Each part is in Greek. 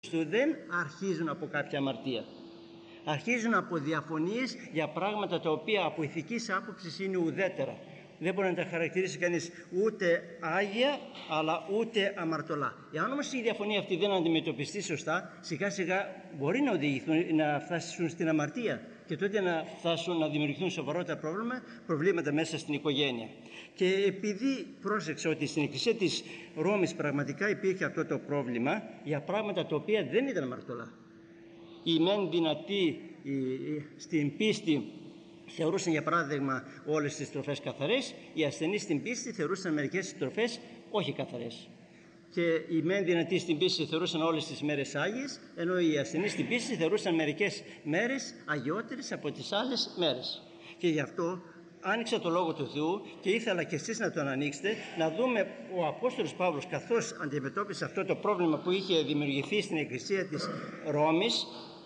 του δεν αρχίζουν από κάποια αμαρτία. Αρχίζουν από διαφωνίες για πράγματα τα οποία από ηθικής άποψης είναι ουδέτερα. Δεν μπορεί να τα χαρακτηρίσει κανείς ούτε άγια αλλά ούτε αμαρτωλά. Εάν όμως η διαφωνία αυτή δεν αντιμετωπιστεί σωστά, σιγά σιγά μπορεί να οδηγηθούν, να φτάσουν στην αμαρτία και τότε να φτάσουν να δημιουργηθούν σοβαρότερα προβλήματα μέσα στην οικογένεια. Και επειδή πρόσεξα ότι στην Εκκλησία της Ρώμης πραγματικά υπήρχε αυτό το πρόβλημα για πράγματα τα οποία δεν ήταν αμαρτωλά. Οι μεν δυνατοί στην πίστη θεωρούσαν για παράδειγμα όλες τις τροφές καθαρές, οι ασθενείς στην πίστη θεωρούσαν μερικές τροφές όχι καθαρές. Και οι μεν δυνατοί στην πίστη θεωρούσαν όλες τις μέρες άγιες, ενώ οι ασθενείς στην πίστη θεωρούσαν μερικές μέρες αγιότερες από τις άλλες μέρες. Και γι' αυτό άνοιξα το Λόγο του Θεού και ήθελα και εσείς να τον ανοίξετε, να δούμε ο Απόστολος Παύλος καθώς αντιμετώπισε αυτό το πρόβλημα που είχε δημιουργηθεί στην Εκκλησία της Ρώμης,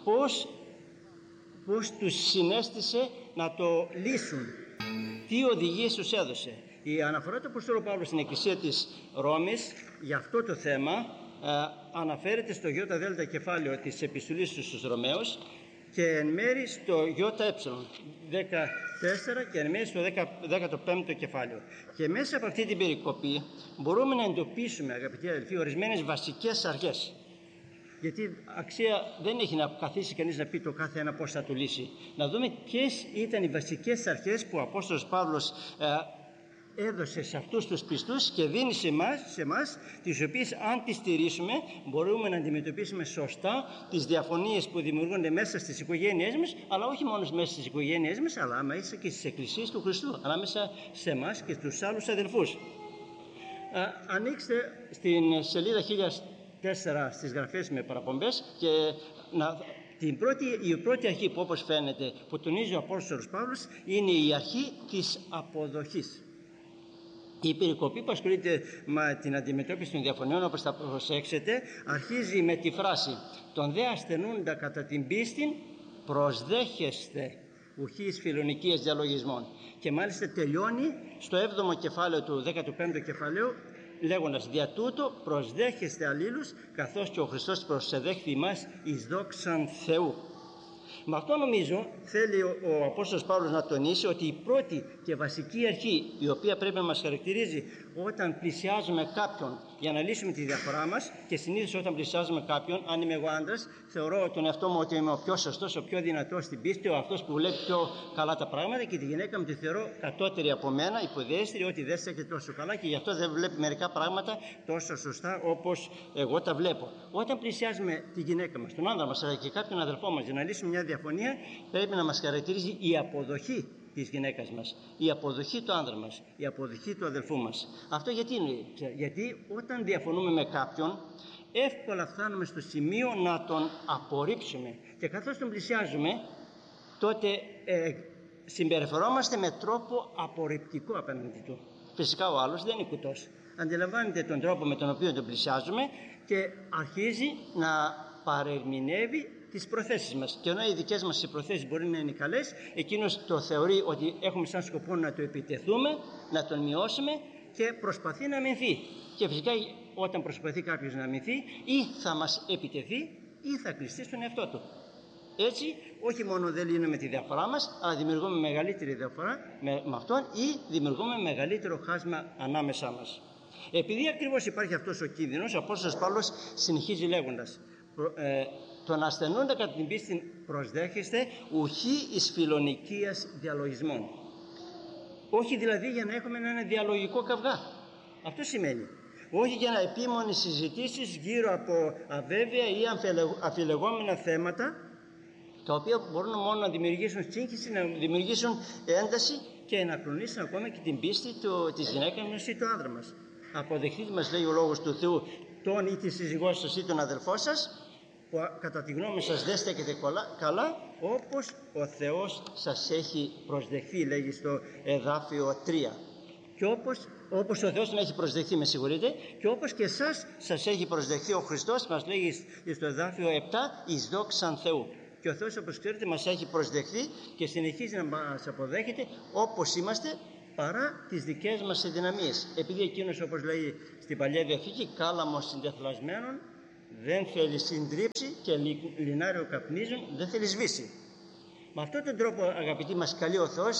πώς τους συνέστησε να το λύσουν, τι οδηγίες τους έδωσε. Η αναφορά του Απόστολου Παύλου στην Εκκλησία της Ρώμης για αυτό το θέμα αναφέρεται στο ΙΔ κεφάλαιο της επιστολής στους Ρωμαίους και εν μέρει στο ΙΕ 14 και εν μέρει στο 15ο κεφάλαιο. Και μέσα από αυτή την περικοπή μπορούμε να εντοπίσουμε, αγαπητοί αδελφοί, ορισμένες βασικές αρχές. Γιατί αξία δεν έχει να καθίσει κανείς να πει το κάθε ένα πώς θα το λύσει. Να δούμε ποιες ήταν οι βασικές αρχές που ο Απόστολος Παύλος έδωσε σε αυτούς τους πιστούς και δίνει σε εμάς, τις οποίες αν τις στηρίσουμε μπορούμε να αντιμετωπίσουμε σωστά τις διαφωνίες που δημιουργούνται μέσα στις οικογένειές μας, αλλά όχι μόνο μέσα στις οικογένειές μας, αλλά μέσα και στις εκκλησίες του Χριστού, ανάμεσα σε εμάς και στους άλλους αδελφούς. Ανοίξτε στην σελίδα 1004 στις γραφές με παραπομπές και η πρώτη αρχή που όπως φαίνεται που τονίζει ο Απόστολος Παύλος είναι η αρχή της αποδοχής. Η περικοπή που ασχολείται με την αντιμετώπιση των διαφωνιών, όπως θα προσέξετε, αρχίζει με τη φράση «Τον δε ασθενούντα κατά την πίστη προσδέχεστε ουχής φιλονικίας διαλογισμών». Και μάλιστα τελειώνει στο 7ο κεφάλαιο του 15ου κεφαλαίου λέγοντας «Δια τούτο προσδέχεστε αλλήλους καθώς και ο Χριστός προσεδέχθη ημάς εις δόξαν Θεού». Με αυτό νομίζω θέλει ο Απόστολος Παύλος να τονίσει ότι η πρώτη και βασική αρχή η οποία πρέπει να μας χαρακτηρίζει όταν πλησιάζουμε κάποιον για να λύσουμε τη διαφορά μας, και συνήθως όταν πλησιάζουμε κάποιον, αν είμαι εγώ άντρας, θεωρώ τον εαυτό μου ότι είμαι ο πιο σωστός, ο πιο δυνατός στην πίστη, ο αυτός που βλέπει πιο καλά τα πράγματα, και τη γυναίκα μου τη θεωρώ κατώτερη από μένα, υποδέστερη, ότι δεν στέκεται τόσο καλά και γι' αυτό δεν βλέπει μερικά πράγματα τόσο σωστά όπως εγώ τα βλέπω. Όταν πλησιάζουμε τη γυναίκα μας, τον άντρα μας, αλλά και κάποιον αδελφό μας για να λύσουμε μια διαφωνία, πρέπει να μας χαρακτηρίζει η αποδοχή της γυναίκας μας, η αποδοχή του άντρα μας, η αποδοχή του αδελφού μας. Αυτό γιατί είναι? Γιατί όταν διαφωνούμε με κάποιον, εύκολα φτάνουμε στο σημείο να τον απορρίψουμε, και καθώς τον πλησιάζουμε, τότε συμπεριφερόμαστε με τρόπο απορριπτικό απέναντι του. Φυσικά ο άλλος δεν είναι κουτός. Αντιλαμβάνεται τον τρόπο με τον οποίο τον πλησιάζουμε και αρχίζει να παρερμηνεύει τις προθέσεις μας. Και ενώ οι δικές μας οι προθέσεις μπορεί να είναι καλές, εκείνος το θεωρεί ότι έχουμε σαν σκοπό να το επιτεθούμε, να τον μειώσουμε, και προσπαθεί να αμυνθεί. Και φυσικά όταν προσπαθεί κάποιος να αμυνθεί, ή θα μας επιτεθεί ή θα κλειστεί στον εαυτό του. Έτσι, όχι μόνο δεν λύνουμε τη διαφορά μας, αλλά δημιουργούμε μεγαλύτερη διαφορά με αυτόν, ή δημιουργούμε μεγαλύτερο χάσμα ανάμεσά μας. Επειδή ακριβώς υπάρχει αυτός ο κίνδυνος, ο Απόστολος Παύλος συνεχίζει λέγοντας «Τον ασθενούντα κατά την πίστη προσδέχεστε ουχή εις φιλονικίας διαλογισμών». Όχι δηλαδή για να έχουμε ένα διαλογικό καυγά. Αυτό σημαίνει. Όχι για να επίμονες συζητήσεις γύρω από αβέβαια ή αμφιλεγόμενα θέματα, τα οποία μπορούν μόνο να δημιουργήσουν σύγχυση, να δημιουργήσουν ένταση και να κλονίσουν ακόμα και την πίστη της γυναίκας μας ή του άνδρα μας. Αποδεχτείτε, μας λέει ο Λόγος του Θεού, τον ή τη σύζυγό σας ή τον αδελφό σας, που κατά τη γνώμη σας δεν στέκεται καλά, όπως ο Θεός σας έχει προσδεχθεί, λέγει στο εδάφιο 3. Και όπως ο Θεός τον έχει προσδεχθεί, με συγχωρείτε, και όπως και εσάς σας έχει προσδεχθεί ο Χριστός, μας λέγει στο εδάφιο 7, εις δόξαν Θεού. Και ο Θεός, όπως ξέρετε, μας έχει προσδεχθεί και συνεχίζει να μας αποδέχεται όπως είμαστε, παρά τις δικές μας αδυναμίες. Επειδή εκείνος, όπως λέει στην Παλιά Διαθήκη, κάλαμος συντεθλασμένων δεν θέλει συντρίψει και λινάριο καπνίζουν δεν θέλει σβήσει. Με αυτόν τον τρόπο, αγαπητοί, μας καλεί ο Θεός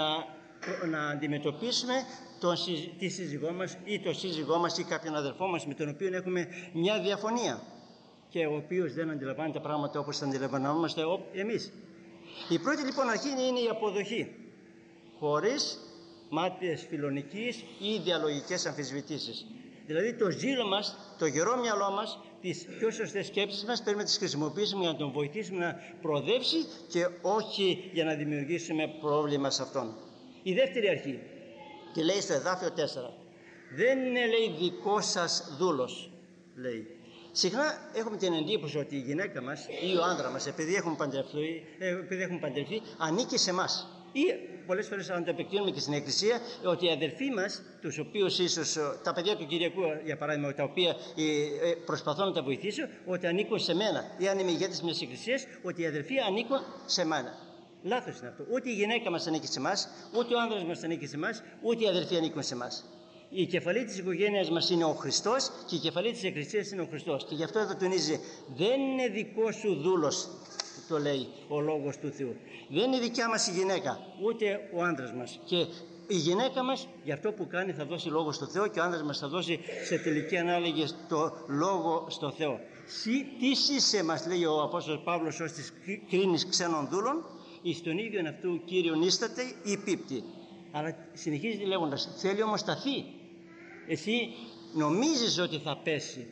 να αντιμετωπίσουμε τη σύζυγό μας ή τον σύζυγό μας ή κάποιον αδελφό μας με τον οποίο έχουμε μια διαφωνία και ο οποίος δεν αντιλαμβάνει τα πράγματα όπως τα αντιλαμβανόμαστε εμείς. Η πρώτη λοιπόν αρχή είναι η αποδοχή, χωρίς μάτιες φιλονικής ή διαλογικές αμφισβητήσεις. Δηλαδή το ζήλο μας, το γερό μυαλό μας, τις πιο σωστές σκέψεις μας πρέπει να τις χρησιμοποιήσουμε για να τον βοηθήσουμε να προοδεύσει και όχι για να δημιουργήσουμε πρόβλημα σε αυτόν. Η δεύτερη αρχή, και λέει στο εδάφιο 4, δεν είναι, λέει, δικό σας δούλος, λέει. Συχνά έχουμε την εντύπωση ότι η γυναίκα μας ή ο άντρα μας, επειδή έχουν παντρευτεί, ανήκει σε εμάς. Ή πολλές φορές, αν το επεκτείνουμε και στην Εκκλησία, ότι οι αδελφοί μας, τους οποίους ίσως τα παιδιά του Κυριακού, για παράδειγμα, τα οποία προσπαθώ να τα βοηθήσω, ότι ανήκουν σε μένα. Ή αν είμαι ηγέτης μιας Εκκλησίας, ότι οι αδελφοί ανήκουν σε μένα. Λάθος είναι αυτό. Ούτε η γυναίκα μας ανήκει σε εμάς, ούτε ο άνδρας μας ανήκει σε εμάς, ούτε οι αδελφοί ανήκουν σε εμάς. Η κεφαλή της οικογένειας μας είναι ο Χριστός και η κεφαλή της Εκκλησίας είναι ο Χριστός. Και γι' αυτό εδώ τονίζει, δεν είναι δικό σου δούλος, το λέει ο Λόγος του Θεού. Δεν είναι δικιά μας η γυναίκα, ούτε ο άντρας μας. Και η γυναίκα μας για αυτό που κάνει θα δώσει λόγο στο Θεό και ο άντρας μας θα δώσει σε τελική ανάλογη το λόγο στο Θεό. Τι είσαι μας, λέει ο Απόστολος Παύλος, ως της κρίνης ξένων δούλων, εις τον ίδιον αυτού Κύριον ίσταται ή πίπτη. Αλλά συνεχίζει λέγοντας, θέλει όμως σταθεί. Εσύ νομίζεις ότι θα πέσει.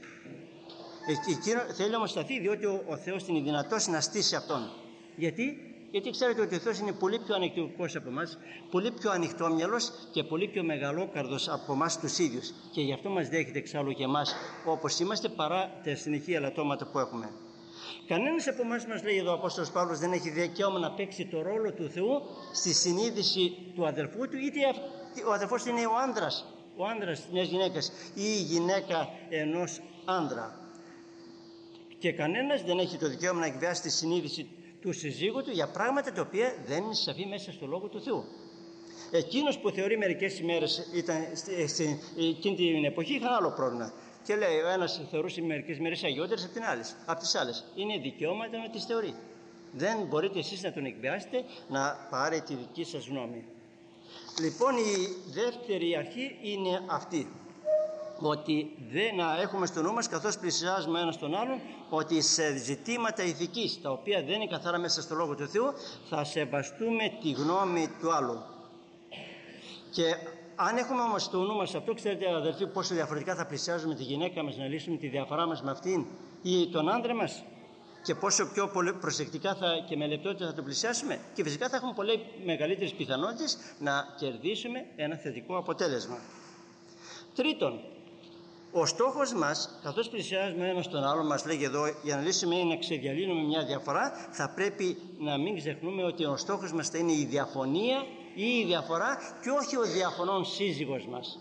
Θέλει όμως σταθεί, διότι ο Θεός είναι δυνατός να στήσει αυτόν. Γιατί ξέρετε ότι ο Θεός είναι πολύ πιο ανεκτικός από εμάς, πολύ πιο ανοιχτόμυαλος και πολύ πιο μεγαλόκαρδος από εμάς τους ίδιους. Και γι' αυτό μας δέχεται εξάλλου και εμάς όπως είμαστε, παρά τα συνεχή ελαττώματα που έχουμε. Κανένας από εμάς, μας λέει εδώ ο Απόστολος Παύλος, δεν έχει δικαίωμα να παίξει το ρόλο του Θεού στη συνείδηση του αδελφού του, είτε ο αδελφός είναι ο άνδρας μιας γυναίκας ή η γυναίκα ενός άνδρα. Και κανένας δεν έχει το δικαίωμα να εκβιάσει τη συνείδηση του συζύγου του για πράγματα τα οποία δεν είναι σαφή μέσα στο Λόγο του Θεού. Εκείνος που θεωρεί μερικές ημέρες, ήταν εκείνη την εποχή, είχαν άλλο πρόβλημα. Και λέει, ο ένας θεωρούσε μερικές μέρες αγιότερες από τις άλλες. Είναι δικαιώματα να τις θεωρεί. Δεν μπορείτε εσείς να τον εκβιάσετε να πάρει τη δική σας γνώμη. Λοιπόν, η δεύτερη αρχή είναι αυτή. Ότι να έχουμε στο νου μας, καθώς πλησιάζουμε ένας τον άλλον, ότι σε ζητήματα ηθικής, τα οποία δεν είναι καθαρά μέσα στο Λόγο του Θεού, θα σεβαστούμε τη γνώμη του άλλου. Και αν έχουμε όμως στο νου μας αυτό, ξέρετε αδελφοί, πόσο διαφορετικά θα πλησιάζουμε τη γυναίκα μας, να λύσουμε τη διαφορά μας με αυτήν ή τον άντρα μας, και πόσο πιο προσεκτικά και με λεπτότητα θα το πλησιάσουμε, και φυσικά θα έχουμε πολύ μεγαλύτερες πιθανότητες να κερδίσουμε ένα θετικό αποτέλεσμα. Τρίτον, ο στόχος μας, καθώς πλησιάζουμε ένας τον άλλον, μας λέγει εδώ, για να λύσουμε ή να ξεδιαλύνουμε μια διαφορά, θα πρέπει να μην ξεχνούμε ότι ο στόχος μας θα είναι η διαφωνία ή η διαφορά και όχι ο διαφωνών σύζυγος μας.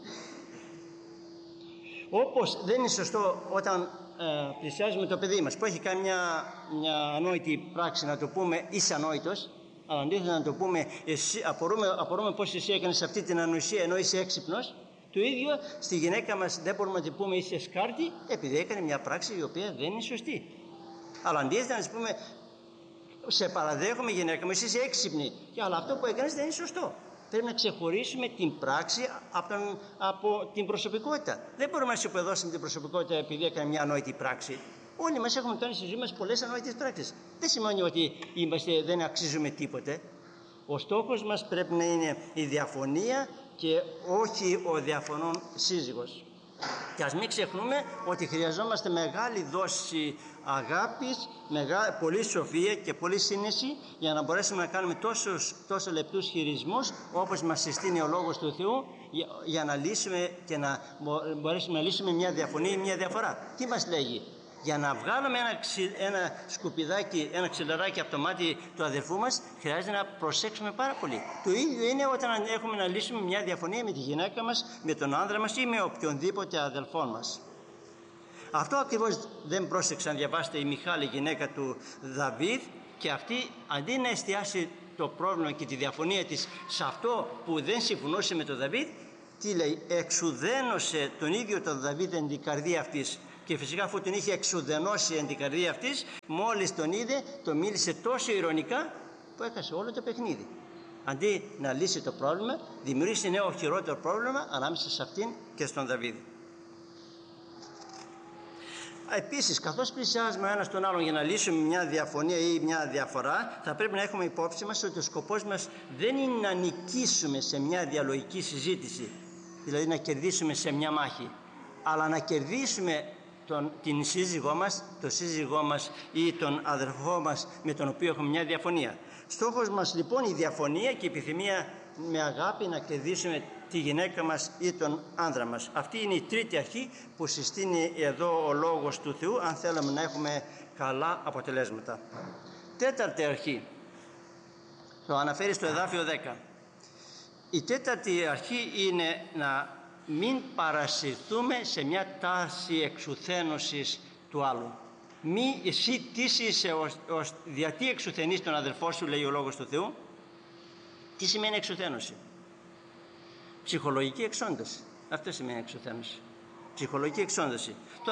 Όπως δεν είναι σωστό όταν πλησιάζουμε το παιδί μας που έχει κάνει μια ανόητη πράξη, να το πούμε είσαι ανόητος, αλλά αντίθετα να το πούμε απορούμε πως εσύ έκανες αυτή την ανοησία ενώ είσαι έξυπνος. Το ίδιο στη γυναίκα μας δεν μπορούμε να την πούμε είσαι σκάρτη επειδή έκανε μια πράξη η οποία δεν είναι σωστή. Αλλά αντίθετα να της πούμε σε παραδέχομαι γυναίκα μου, εσύ είσαι έξυπνη, αλλά αυτό που έκανες δεν είναι σωστό. Πρέπει να ξεχωρίσουμε την πράξη από την προσωπικότητα. Δεν μπορούμε να συμπεδώσουμε την προσωπικότητα επειδή έκανε μια ανόητη πράξη. Όλοι μας έχουμε κάνει στη ζωή μας πολλές ανόητες πράξεις. Δεν σημαίνει ότι δεν αξίζουμε τίποτε. Ο στόχος μας πρέπει να είναι η διαφωνία και όχι ο διαφωνών σύζυγος. Και ας μην ξεχνούμε ότι χρειαζόμαστε μεγάλη δόση αγάπης, πολλή σοφία και πολλή σύνεση για να μπορέσουμε να κάνουμε τόσο λεπτούς χειρισμούς όπως μας συστήνει ο Λόγος του Θεού, για να λύσουμε και να μπορέσουμε να λύσουμε μια διαφωνία ή μια διαφορά. Τι μας λέγει? Για να βγάλουμε ένα σκουπιδάκι, ένα ξυλαράκι από το μάτι του αδελφού μας, χρειάζεται να προσέξουμε πάρα πολύ. Το ίδιο είναι όταν έχουμε να λύσουμε μια διαφωνία με τη γυναίκα μας, με τον άνδρα μας ή με οποιονδήποτε αδελφό μας. Αυτό ακριβώς δεν πρόσεξαν, διαβάστε, η Μιχάλη, γυναίκα του Δαβίδ, και αυτή αντί να εστιάσει το πρόβλημα και τη διαφωνία της σε αυτό που δεν συμφωνούσε με τον Δαβίδ, τι λέει? Εξουδένωσε τον ίδιο τον Δαβίδ εν την καρδία αυτής, Και φυσικά αφού τον είχε εξουδενώσει εν την καρδία αυτής, μόλις τον είδε, το μίλησε τόσο ειρωνικά που έχασε όλο το παιχνίδι. Αντί να λύσει το πρόβλημα, δημιουργήσει νέο χειρότερο πρόβλημα ανάμεσα σε αυτήν και στον Δαβίδ. Επίσης, καθώς πλησιάζουμε ο ένας τον άλλον για να λύσουμε μια διαφωνία ή μια διαφορά, θα πρέπει να έχουμε υπόψη μας ότι ο σκοπός μας δεν είναι να νικήσουμε σε μια διαλογική συζήτηση, δηλαδή να κερδίσουμε σε μια μάχη, αλλά να κερδίσουμε την σύζυγό μας, τον σύζυγό μας ή τον αδερφό μας με τον οποίο έχουμε μια διαφωνία. Στόχος μας λοιπόν η διαφωνία και η επιθυμία με αγάπη να κερδίσουμε τη γυναίκα μας ή τον άνδρα μας. Αυτή είναι η τρίτη αρχή που συστήνει εδώ ο Λόγος του Θεού, αν θέλουμε να έχουμε καλά αποτελέσματα. Τέταρτη αρχή, το αναφέρει στο εδάφιο 10. Η τέταρτη αρχή είναι να μην παρασυρθούμε σε μια τάση εξουθένωσης του άλλου. Μη εσύ τι είσαι γιατί εξουθενείς τον αδελφό σου, λέει ο Λόγος του Θεού. Τι σημαίνει εξουθένωση? Ψυχολογική εξόντωση. Αυτό σημαίνει εξουθένωση. Ψυχολογική εξόντωση.